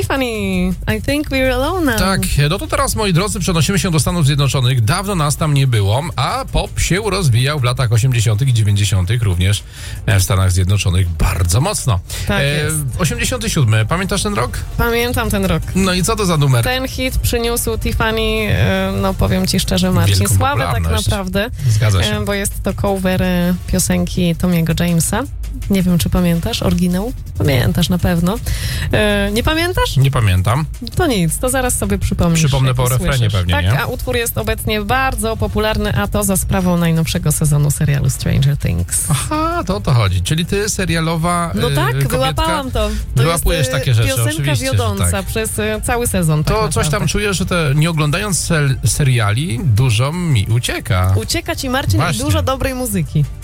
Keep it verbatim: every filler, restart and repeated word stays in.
Tiffany, I think we're alone now. Tak, no to teraz, moi drodzy, przenosimy się do Stanów Zjednoczonych. Dawno nas tam nie było, a pop się rozwijał w latach osiemdziesiątych i dziewięćdziesiątych również w Stanach Zjednoczonych bardzo mocno. Tak jest. osiemdziesiąty siódmy, pamiętasz ten rok? Pamiętam ten rok. No i co to za numer? Ten hit przyniósł Tiffany, e, no powiem ci szczerze, Marcin, Wielką sławę tak popularność. naprawdę. Zgadza się. E, bo jest to cover e, piosenki Tommy'ego Jamesa. Nie wiem, czy pamiętasz oryginał? Pamiętasz na pewno. E, nie pamiętasz? Nie pamiętam. To nic, to zaraz sobie przypomnisz. Przypomnę jak po refrenie usłyszysz. pewnie, tak, nie? a utwór jest obecnie bardzo popularny, a to za sprawą najnowszego sezonu serialu Stranger Things. Aha, to o to chodzi. Czyli ty serialowa No y, tak, kobietka, wyłapałam to. To wyłapujesz jest, takie rzeczy, piosenka oczywiście, że wiodąca tak. przez y, cały sezon. Tak To coś tam naprawdę. czuję, że te, nie oglądając sel, seriali, dużo mi ucieka. Ucieka ci, Marcin, Właśnie. i dużo dobrej muzyki.